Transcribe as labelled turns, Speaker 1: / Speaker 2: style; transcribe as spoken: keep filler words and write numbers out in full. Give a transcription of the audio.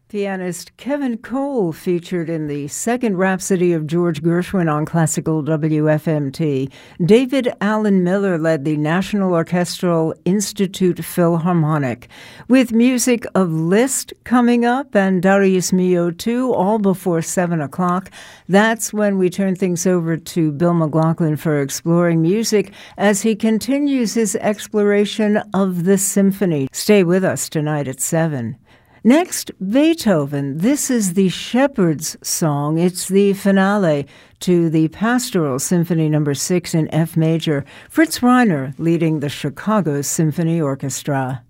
Speaker 1: Pianist Kevin Cole featured in the second Rhapsody of George Gershwin on classical W F M T. David Allen Miller led the National Orchestral Institute Philharmonic. With music of Liszt coming up and Darius Milhaud too, all before seven o'clock. That's when we turn things over to Bill McLaughlin for Exploring Music as he continues his exploration of the symphony. Stay with us tonight at seven. Next, Beethoven. This is the Shepherd's Song. It's the finale to the Pastoral Symphony Number six in F major. Fritz Reiner leading the Chicago Symphony Orchestra.